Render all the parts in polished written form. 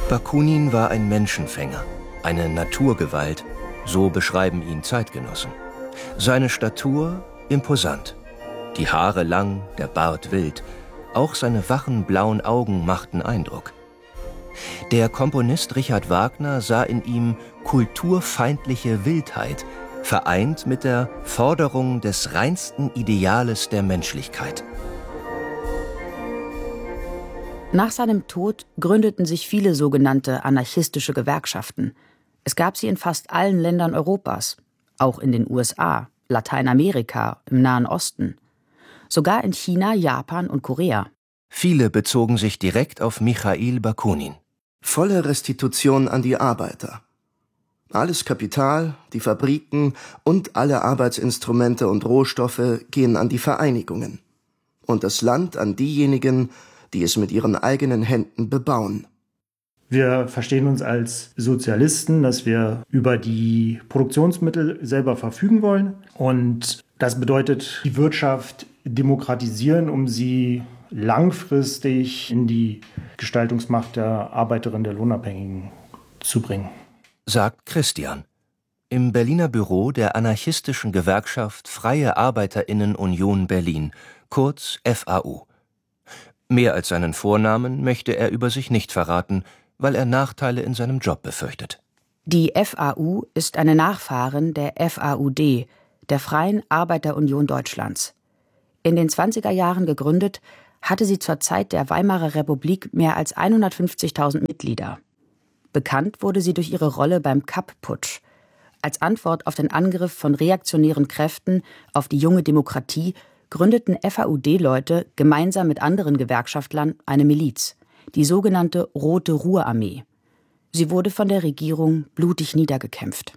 Bakunin war ein Menschenfänger, eine Naturgewalt, so beschreiben ihn Zeitgenossen. Seine Statur imposant, die Haare lang, der Bart wild, auch seine wachen blauen Augen machten Eindruck. Der Komponist Richard Wagner sah in ihm kulturfeindliche Wildheit, vereint mit der Forderung des reinsten Ideales der Menschlichkeit. Nach seinem Tod gründeten sich viele sogenannte anarchistische Gewerkschaften. Es gab sie in fast allen Ländern Europas, auch in den USA, Lateinamerika, im Nahen Osten, sogar in China, Japan und Korea. Viele bezogen sich direkt auf Michail Bakunin. Volle Restitution an die Arbeiter. Alles Kapital, die Fabriken und alle Arbeitsinstrumente und Rohstoffe gehen an die Vereinigungen. Und das Land an diejenigen, die es mit ihren eigenen Händen bebauen. Wir verstehen uns als Sozialisten, dass wir über die Produktionsmittel selber verfügen wollen. Und das bedeutet, die Wirtschaft demokratisieren, um sie langfristig in die Gestaltungsmacht der Arbeiterinnen, der Lohnabhängigen zu bringen. Sagt Christian. Im Berliner Büro der anarchistischen Gewerkschaft Freie ArbeiterInnen-Union Berlin, kurz FAU. Mehr als seinen Vornamen möchte er über sich nicht verraten, weil er Nachteile in seinem Job befürchtet. Die FAU ist eine Nachfahrin der FAUD, der Freien Arbeiter-Union Deutschlands. In den 20er Jahren gegründet, hatte sie zur Zeit der Weimarer Republik mehr als 150.000 Mitglieder. Bekannt wurde sie durch ihre Rolle beim Kapp-Putsch. Als Antwort auf den Angriff von reaktionären Kräften auf die junge Demokratie gründeten FAUD-Leute gemeinsam mit anderen Gewerkschaftlern eine Miliz, die sogenannte Rote Ruhrarmee. Sie wurde von der Regierung blutig niedergekämpft.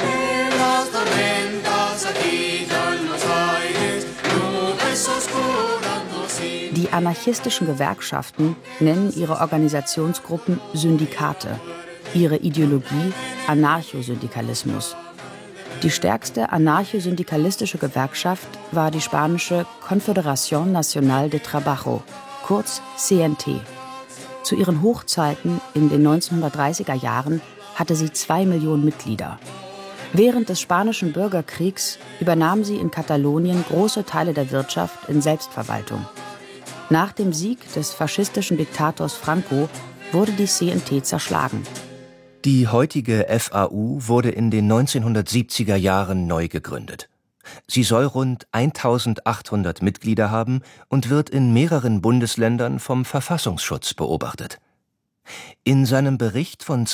Die anarchistischen Gewerkschaften nennen ihre Organisationsgruppen Syndikate, ihre Ideologie Anarchosyndikalismus. Die stärkste anarchosyndikalistische Gewerkschaft war die spanische Confederación Nacional de Trabajo, kurz CNT. Zu ihren Hochzeiten in den 1930er Jahren hatte sie 2 Millionen Mitglieder. Während des Spanischen Bürgerkriegs übernahm sie in Katalonien große Teile der Wirtschaft in Selbstverwaltung. Nach dem Sieg des faschistischen Diktators Franco wurde die CNT zerschlagen. Die heutige FAU wurde in den 1970er Jahren neu gegründet. Sie soll rund 1800 Mitglieder haben und wird in mehreren Bundesländern vom Verfassungsschutz beobachtet. In seinem Bericht von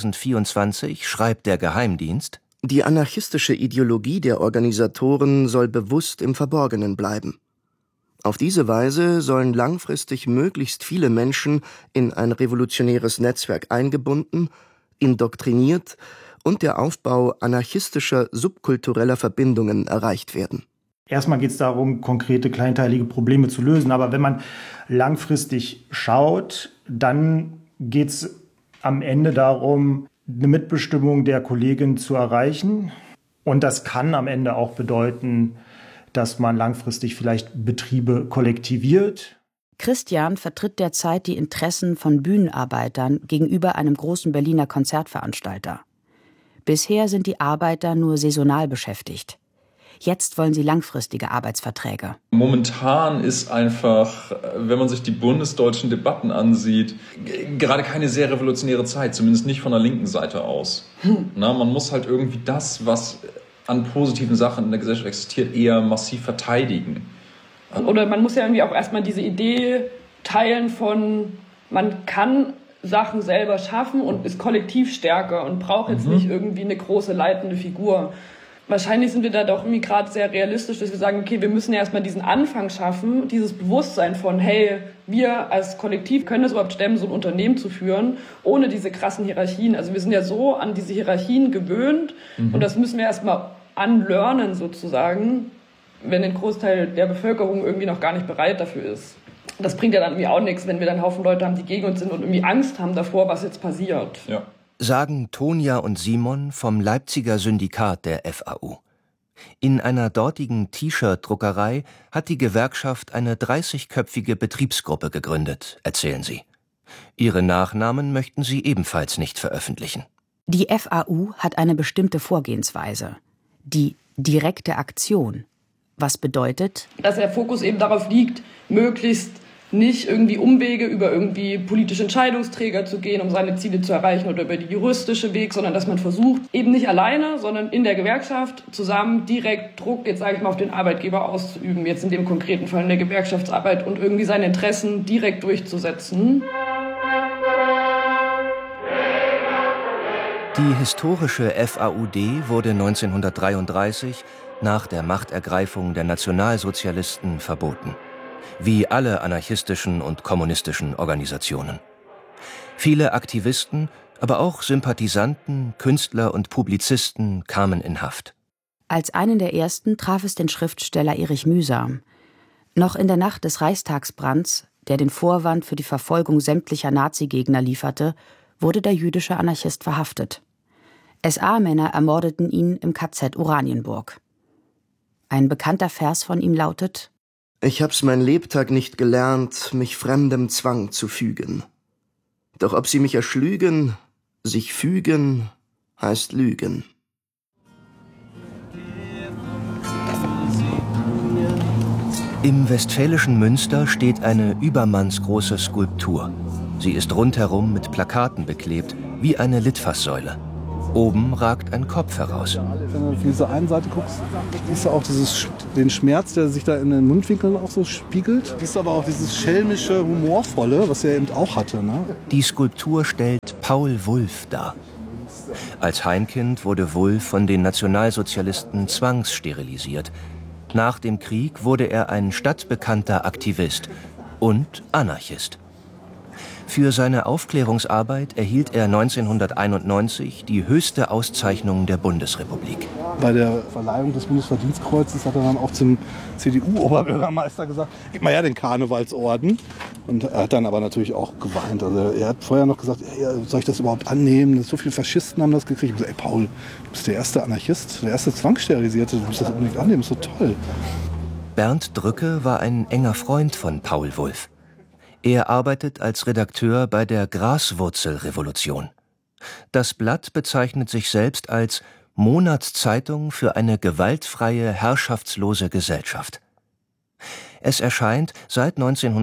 2024 schreibt der Geheimdienst: Die anarchistische Ideologie der Organisatoren soll bewusst im Verborgenen bleiben. Auf diese Weise sollen langfristig möglichst viele Menschen in ein revolutionäres Netzwerk eingebunden, indoktriniert und der Aufbau anarchistischer subkultureller Verbindungen erreicht werden. Erstmal geht es darum, konkrete kleinteilige Probleme zu lösen. Aber wenn man langfristig schaut, dann geht es am Ende darum, eine Mitbestimmung der Kollegin zu erreichen. Und das kann am Ende auch bedeuten, dass man langfristig vielleicht Betriebe kollektiviert. Christian vertritt derzeit die Interessen von Bühnenarbeitern gegenüber einem großen Berliner Konzertveranstalter. Bisher sind die Arbeiter nur saisonal beschäftigt. Jetzt wollen sie langfristige Arbeitsverträge. Momentan ist einfach, wenn man sich die bundesdeutschen Debatten ansieht, gerade keine sehr revolutionäre Zeit, zumindest nicht von der linken Seite aus. Na, man muss halt irgendwie das, was an positiven Sachen in der Gesellschaft existiert, eher massiv verteidigen. Oder man muss ja irgendwie auch erstmal diese Idee teilen von, man kann Sachen selber schaffen und ist kollektiv stärker und braucht jetzt nicht irgendwie eine große leitende Figur. Wahrscheinlich sind wir da doch irgendwie gerade sehr realistisch, dass wir sagen, okay, wir müssen ja erstmal diesen Anfang schaffen, dieses Bewusstsein von, hey, wir als Kollektiv können es überhaupt stemmen, so ein Unternehmen zu führen, ohne diese krassen Hierarchien. Also wir sind ja so an diese Hierarchien gewöhnt und das müssen wir erstmal unlearnen sozusagen, wenn ein Großteil der Bevölkerung irgendwie noch gar nicht bereit dafür ist. Das bringt ja dann irgendwie auch nichts, wenn wir dann einen Haufen Leute haben, die gegen uns sind und irgendwie Angst haben davor, was jetzt passiert. Ja. Sagen Tonja und Simon vom Leipziger Syndikat der FAU. In einer dortigen T-Shirt-Druckerei hat die Gewerkschaft eine 30-köpfige Betriebsgruppe gegründet, erzählen sie. Ihre Nachnamen möchten sie ebenfalls nicht veröffentlichen. Die FAU hat eine bestimmte Vorgehensweise, die direkte Aktion, was bedeutet, dass der Fokus eben darauf liegt, möglichst nicht irgendwie Umwege über irgendwie politische Entscheidungsträger zu gehen, um seine Ziele zu erreichen, oder über die juristische Weg, sondern dass man versucht, eben nicht alleine, sondern in der Gewerkschaft zusammen direkt Druck, jetzt sage ich mal, auf den Arbeitgeber auszuüben, jetzt in dem konkreten Fall in der Gewerkschaftsarbeit, und irgendwie seine Interessen direkt durchzusetzen. Die historische FAUD wurde 1933 nach der Machtergreifung der Nationalsozialisten verboten. Wie alle anarchistischen und kommunistischen Organisationen. Viele Aktivisten, aber auch Sympathisanten, Künstler und Publizisten kamen in Haft. Als einen der ersten traf es den Schriftsteller Erich Mühsam. Noch in der Nacht des Reichstagsbrands, der den Vorwand für die Verfolgung sämtlicher Nazigegner lieferte, wurde der jüdische Anarchist verhaftet. SA-Männer ermordeten ihn im KZ Oranienburg. Ein bekannter Vers von ihm lautet: Ich hab's mein Lebtag nicht gelernt, mich fremdem Zwang zu fügen. Doch ob sie mich erschlügen, sich fügen, heißt lügen. Im westfälischen Münster steht eine übermannsgroße Skulptur. Sie ist rundherum mit Plakaten beklebt, wie eine Litfaßsäule. Oben ragt ein Kopf heraus. Wenn du auf diese eine Seite guckst, siehst du auch den Schmerz, der sich da in den Mundwinkeln auch so spiegelt. Siehst du aber auch dieses schelmische, humorvolle, was er eben auch hatte. Ne? Die Skulptur stellt Paul Wulff dar. Als Heimkind wurde Wulff von den Nationalsozialisten zwangssterilisiert. Nach dem Krieg wurde er ein stadtbekannter Aktivist und Anarchist. Für seine Aufklärungsarbeit erhielt er 1991 die höchste Auszeichnung der Bundesrepublik. Bei der Verleihung des Bundesverdienstkreuzes hat er dann auch zum CDU-Oberbürgermeister gesagt, gib mal her den Karnevalsorden. Und er hat dann aber natürlich auch geweint. Also er hat vorher noch gesagt, soll ich das überhaupt annehmen? So viele Faschisten haben das gekriegt. Ich habe gesagt, Paul, du bist der erste Anarchist, der erste Zwangssterilisierte, du musst das unbedingt annehmen, das ist so toll. Bernd Drücke war ein enger Freund von Paul Wulff. Er arbeitet als Redakteur bei der Graswurzelrevolution. Das Blatt bezeichnet sich selbst als Monatszeitung für eine gewaltfreie, herrschaftslose Gesellschaft. Es erscheint seit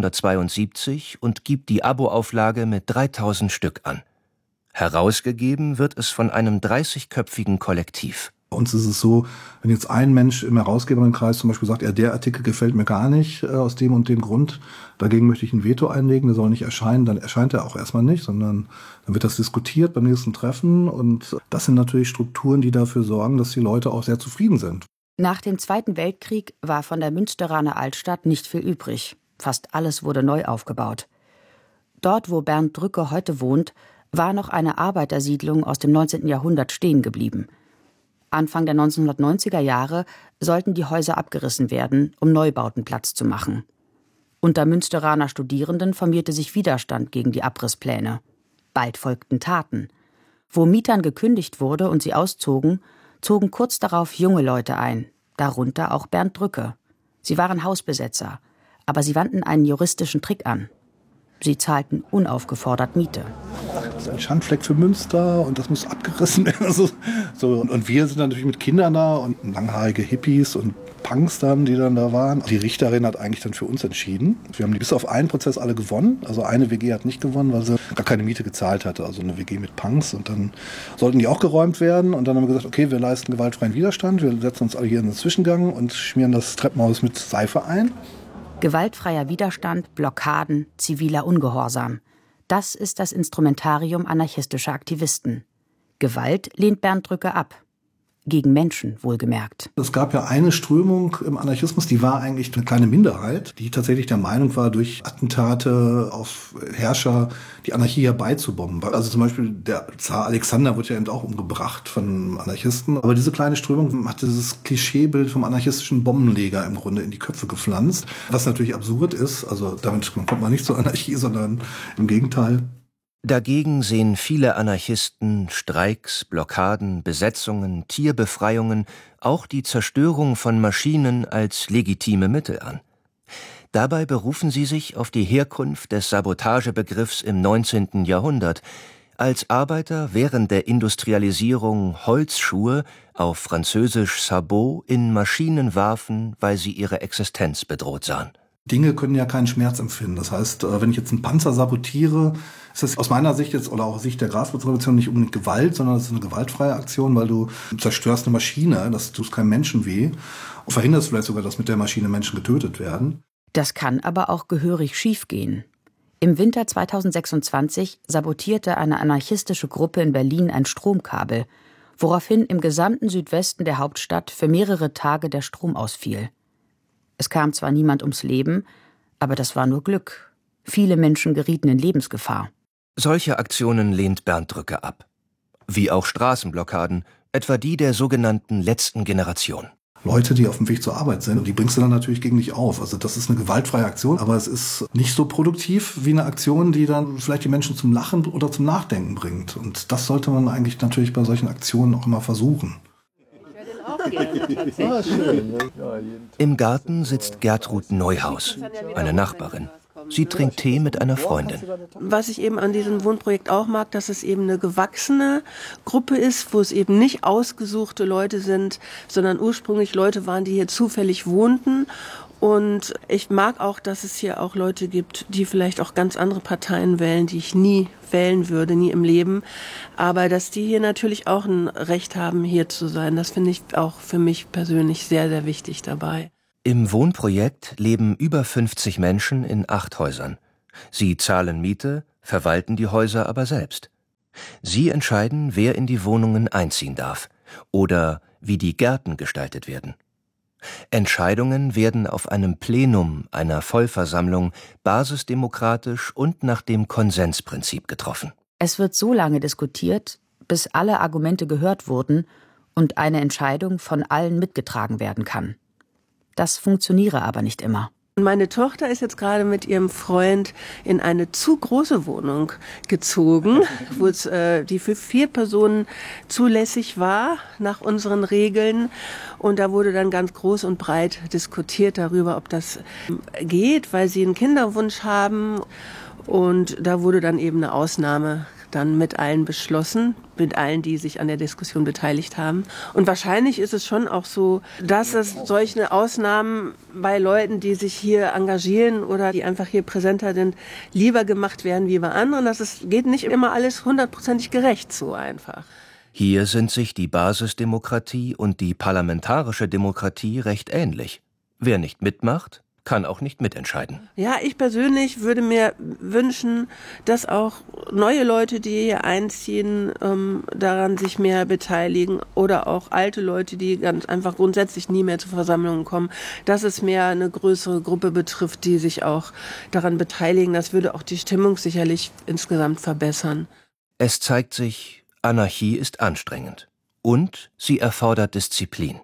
1972 und gibt die Aboauflage mit 3000 Stück an. Herausgegeben wird es von einem 30-köpfigen Kollektiv. Bei uns ist es so, wenn jetzt ein Mensch im Herausgeberkreis zum Beispiel sagt, der Artikel gefällt mir gar nicht aus dem und dem Grund, dagegen möchte ich ein Veto einlegen, der soll nicht erscheinen, dann erscheint er auch erstmal nicht, sondern dann wird das diskutiert beim nächsten Treffen, und das sind natürlich Strukturen, die dafür sorgen, dass die Leute auch sehr zufrieden sind. Nach dem Zweiten Weltkrieg war von der Münsteraner Altstadt nicht viel übrig. Fast alles wurde neu aufgebaut. Dort, wo Bernd Drücke heute wohnt, war noch eine Arbeitersiedlung aus dem 19. Jahrhundert stehen geblieben. Anfang der 1990er Jahre sollten die Häuser abgerissen werden, um Neubauten Platz zu machen. Unter Münsteraner Studierenden formierte sich Widerstand gegen die Abrisspläne. Bald folgten Taten. Wo Mietern gekündigt wurde und sie auszogen, zogen kurz darauf junge Leute ein, darunter auch Bernd Drücke. Sie waren Hausbesetzer, aber sie wandten einen juristischen Trick an. Sie zahlten unaufgefordert Miete. Das ist ein Schandfleck für Münster und das muss abgerissen werden. Und wir sind natürlich mit Kindern da und langhaarige Hippies und Punks dann, die dann da waren. Die Richterin hat eigentlich dann für uns entschieden. Wir haben die bis auf einen Prozess alle gewonnen. Also eine WG hat nicht gewonnen, weil sie gar keine Miete gezahlt hatte. Also eine WG mit Punks. Und dann sollten die auch geräumt werden. Und dann haben wir gesagt, okay, wir leisten gewaltfreien Widerstand. Wir setzen uns alle hier in den Zwischengang und schmieren das Treppenhaus mit Seife ein. Gewaltfreier Widerstand, Blockaden, ziviler Ungehorsam. Das ist das Instrumentarium anarchistischer Aktivisten. Gewalt lehnt Bernd Drücke ab. Gegen Menschen, wohlgemerkt. Es gab ja eine Strömung im Anarchismus, die war eigentlich eine kleine Minderheit, die tatsächlich der Meinung war, durch Attentate auf Herrscher die Anarchie herbeizubomben. Also zum Beispiel der Zar Alexander wurde ja eben auch umgebracht von Anarchisten. Aber diese kleine Strömung hat dieses Klischeebild vom anarchistischen Bombenleger im Grunde in die Köpfe gepflanzt. Was natürlich absurd ist, also damit kommt man nicht zur Anarchie, sondern im Gegenteil. Dagegen sehen viele Anarchisten Streiks, Blockaden, Besetzungen, Tierbefreiungen, auch die Zerstörung von Maschinen als legitime Mittel an. Dabei berufen sie sich auf die Herkunft des Sabotagebegriffs im 19. Jahrhundert, als Arbeiter während der Industrialisierung Holzschuhe, auf Französisch Sabot, in Maschinen warfen, weil sie ihre Existenz bedroht sahen. Dinge können ja keinen Schmerz empfinden. Das heißt, wenn ich jetzt einen Panzer sabotiere, ist das aus meiner Sicht jetzt oder auch aus Sicht der Graswurzrevolution nicht unbedingt Gewalt, sondern es ist eine gewaltfreie Aktion, weil du zerstörst eine Maschine, das tust keinem Menschen weh und verhinderst vielleicht sogar, dass mit der Maschine Menschen getötet werden. Das kann aber auch gehörig schiefgehen. Im Winter 2026 sabotierte eine anarchistische Gruppe in Berlin ein Stromkabel, woraufhin im gesamten Südwesten der Hauptstadt für mehrere Tage der Strom ausfiel. Es kam zwar niemand ums Leben, aber das war nur Glück. Viele Menschen gerieten in Lebensgefahr. Solche Aktionen lehnt Bernd Drücke ab. Wie auch Straßenblockaden, etwa die der sogenannten letzten Generation. Leute, die auf dem Weg zur Arbeit sind, und die bringst du dann natürlich gegen dich auf. Also das ist eine gewaltfreie Aktion, aber es ist nicht so produktiv wie eine Aktion, die dann vielleicht die Menschen zum Lachen oder zum Nachdenken bringt. Und das sollte man eigentlich natürlich bei solchen Aktionen auch immer versuchen. Im Garten sitzt Gertrud Neuhaus, eine Nachbarin. Sie trinkt Tee mit einer Freundin. Was ich eben an diesem Wohnprojekt auch mag, dass es eben eine gewachsene Gruppe ist, wo es eben nicht ausgesuchte Leute sind, sondern ursprünglich Leute waren, die hier zufällig wohnten. Und ich mag auch, dass es hier auch Leute gibt, die vielleicht auch ganz andere Parteien wählen, die ich nie wählen würde, nie im Leben. Aber dass die hier natürlich auch ein Recht haben, hier zu sein, das finde ich auch für mich persönlich sehr, sehr wichtig dabei. Im Wohnprojekt leben über 50 Menschen in 8 Häusern. Sie zahlen Miete, verwalten die Häuser aber selbst. Sie entscheiden, wer in die Wohnungen einziehen darf oder wie die Gärten gestaltet werden. Entscheidungen werden auf einem Plenum einer Vollversammlung basisdemokratisch und nach dem Konsensprinzip getroffen. Es wird so lange diskutiert, bis alle Argumente gehört wurden und eine Entscheidung von allen mitgetragen werden kann. Das funktioniere aber nicht immer. Meine Tochter ist jetzt gerade mit ihrem Freund in eine zu große Wohnung gezogen, wo es die für 4 Personen zulässig war nach unseren Regeln. Und da wurde dann ganz groß und breit diskutiert darüber, ob das geht, weil sie einen Kinderwunsch haben. Und da wurde dann eben eine Ausnahme dann mit allen beschlossen, mit allen, die sich an der Diskussion beteiligt haben. Und wahrscheinlich ist es schon auch so, dass es solche Ausnahmen bei Leuten, die sich hier engagieren oder die einfach hier präsenter sind, lieber gemacht werden wie bei anderen. Geht nicht immer alles 100%ig gerecht so einfach. Hier sind sich die Basisdemokratie und die parlamentarische Demokratie recht ähnlich. Wer nicht mitmacht, kann auch nicht mitentscheiden. Ja, ich persönlich würde mir wünschen, dass auch neue Leute, die hier einziehen, daran sich mehr beteiligen oder auch alte Leute, die ganz einfach grundsätzlich nie mehr zu Versammlungen kommen, dass es mehr eine größere Gruppe betrifft, die sich auch daran beteiligen. Das würde auch die Stimmung sicherlich insgesamt verbessern. Es zeigt sich, Anarchie ist anstrengend und sie erfordert Disziplin.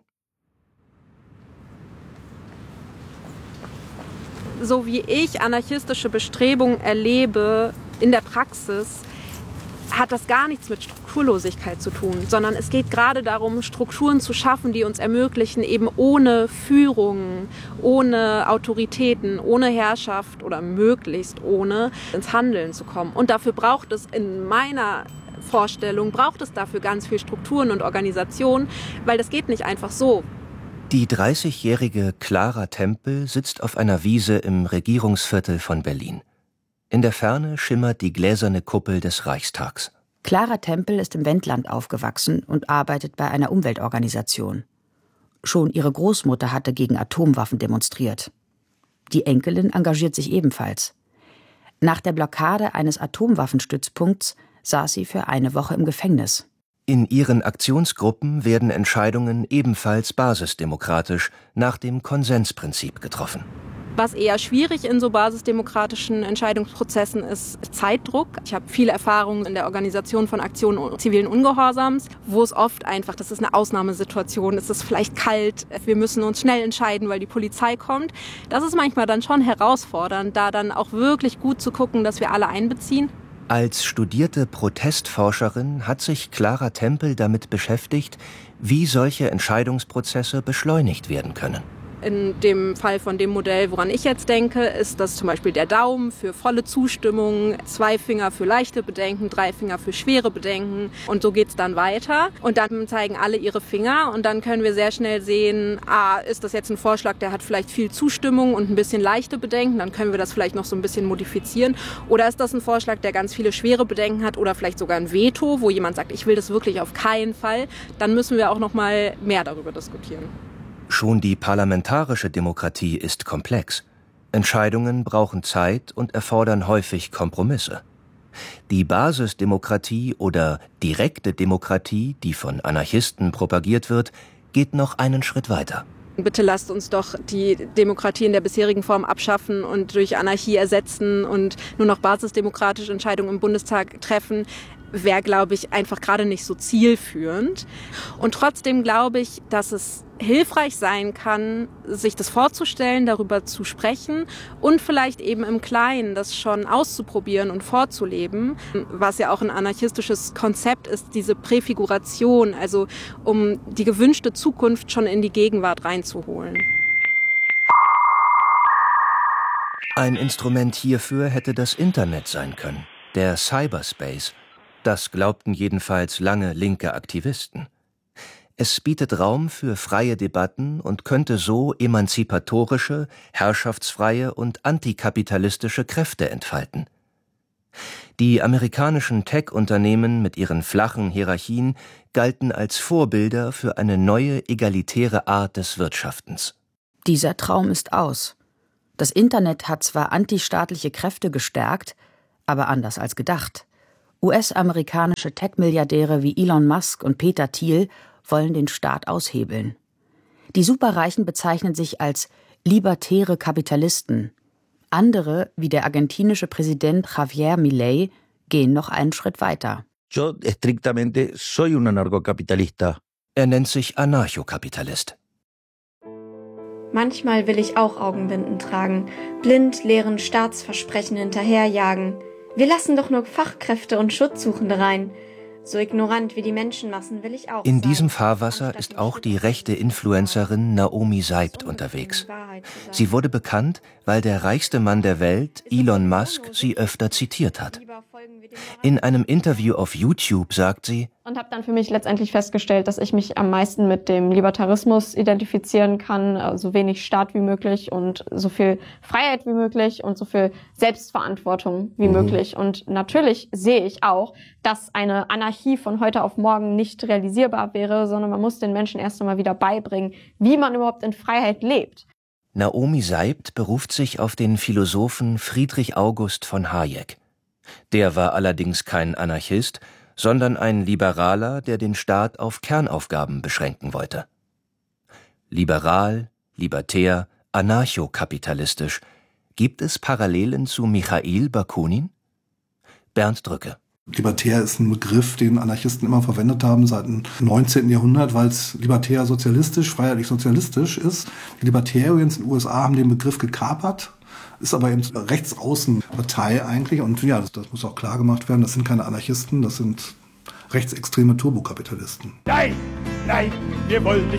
So wie ich anarchistische Bestrebungen erlebe in der Praxis, hat das gar nichts mit Strukturlosigkeit zu tun, sondern es geht gerade darum, Strukturen zu schaffen, die uns ermöglichen, eben ohne Führung, ohne Autoritäten, ohne Herrschaft oder möglichst ohne ins Handeln zu kommen. Und dafür braucht es in meiner Vorstellung, dafür ganz viel Strukturen und Organisationen, weil das geht nicht einfach so. Die 30-jährige Clara Tempel sitzt auf einer Wiese im Regierungsviertel von Berlin. In der Ferne schimmert die gläserne Kuppel des Reichstags. Clara Tempel ist im Wendland aufgewachsen und arbeitet bei einer Umweltorganisation. Schon ihre Großmutter hatte gegen Atomwaffen demonstriert. Die Enkelin engagiert sich ebenfalls. Nach der Blockade eines Atomwaffenstützpunkts saß sie für eine Woche im Gefängnis. In ihren Aktionsgruppen werden Entscheidungen ebenfalls basisdemokratisch nach dem Konsensprinzip getroffen. Was eher schwierig in so basisdemokratischen Entscheidungsprozessen ist Zeitdruck. Ich habe viele Erfahrungen in der Organisation von Aktionen zivilen Ungehorsams, wo es oft einfach, das ist eine Ausnahmesituation, es ist vielleicht kalt, wir müssen uns schnell entscheiden, weil die Polizei kommt. Das ist manchmal dann schon herausfordernd, da dann auch wirklich gut zu gucken, dass wir alle einbeziehen. Als studierte Protestforscherin hat sich Clara Tempel damit beschäftigt, wie solche Entscheidungsprozesse beschleunigt werden können. In dem Fall von dem Modell, woran ich jetzt denke, ist das zum Beispiel der Daumen für volle Zustimmung, 2 Finger für leichte Bedenken, 3 Finger für schwere Bedenken und so geht's dann weiter. Und dann zeigen alle ihre Finger und dann können wir sehr schnell sehen, ist das jetzt ein Vorschlag, der hat vielleicht viel Zustimmung und ein bisschen leichte Bedenken, dann können wir das vielleicht noch so ein bisschen modifizieren. Oder ist das ein Vorschlag, der ganz viele schwere Bedenken hat oder vielleicht sogar ein Veto, wo jemand sagt, ich will das wirklich auf keinen Fall, dann müssen wir auch noch mal mehr darüber diskutieren. Schon die parlamentarische Demokratie ist komplex. Entscheidungen brauchen Zeit und erfordern häufig Kompromisse. Die Basisdemokratie oder direkte Demokratie, die von Anarchisten propagiert wird, geht noch einen Schritt weiter. Bitte lasst uns doch die Demokratie in der bisherigen Form abschaffen und durch Anarchie ersetzen und nur noch basisdemokratische Entscheidungen im Bundestag treffen, wäre, glaube ich, einfach gerade nicht so zielführend. Und trotzdem glaube ich, dass es hilfreich sein kann, sich das vorzustellen, darüber zu sprechen und vielleicht eben im Kleinen das schon auszuprobieren und vorzuleben, was ja auch ein anarchistisches Konzept ist, diese Präfiguration, also um die gewünschte Zukunft schon in die Gegenwart reinzuholen. Ein Instrument hierfür hätte das Internet sein können, der Cyberspace. Das glaubten jedenfalls lange linke Aktivisten. Es bietet Raum für freie Debatten und könnte so emanzipatorische, herrschaftsfreie und antikapitalistische Kräfte entfalten. Die amerikanischen Tech-Unternehmen mit ihren flachen Hierarchien galten als Vorbilder für eine neue egalitäre Art des Wirtschaftens. Dieser Traum ist aus. Das Internet hat zwar antistaatliche Kräfte gestärkt, aber anders als gedacht. US-amerikanische Tech-Milliardäre wie Elon Musk und Peter Thiel wollen den Staat aushebeln. Die Superreichen bezeichnen sich als libertäre Kapitalisten. Andere, wie der argentinische Präsident Javier Milei, gehen noch einen Schritt weiter. Yo estrictamente soy un anarcocapitalista. Er nennt sich Anarchokapitalist. Manchmal will ich auch Augenbinden tragen, blind leeren Staatsversprechen hinterherjagen. Wir lassen doch nur Fachkräfte und Schutzsuchende rein. So ignorant wie die Menschenmassen will ich auch In sein. diesem Fahrwasser ist auch die rechte Influencerin Naomi Seibt unterwegs. Sie wurde bekannt, weil der reichste Mann der Welt, Elon Musk, sie öfter zitiert hat. In einem Interview auf YouTube sagt sie: Und habe dann für mich letztendlich festgestellt, dass ich mich am meisten mit dem Libertarismus identifizieren kann, so wenig Staat wie möglich und so viel Freiheit wie möglich und so viel Selbstverantwortung wie möglich. Und natürlich sehe ich auch, dass eine Anarchie von heute auf morgen nicht realisierbar wäre, sondern man muss den Menschen erst einmal wieder beibringen, wie man überhaupt in Freiheit lebt. Naomi Seibt beruft sich auf den Philosophen Friedrich August von Hayek. Der war allerdings kein Anarchist, sondern ein Liberaler, der den Staat auf Kernaufgaben beschränken wollte. Liberal, libertär, anarchokapitalistisch. Gibt es Parallelen zu Michail Bakunin? Bernd Drücke. Libertär ist ein Begriff, den Anarchisten immer verwendet haben seit dem 19. Jahrhundert, weil es libertär sozialistisch, freiheitlich sozialistisch ist. Die Libertarians in den USA haben den Begriff gekapert, ist aber eben Rechtsaußenpartei eigentlich. Und ja, das muss auch klar gemacht werden, das sind keine Anarchisten, das sind rechtsextreme Turbokapitalisten. Nein, wir wollen nicht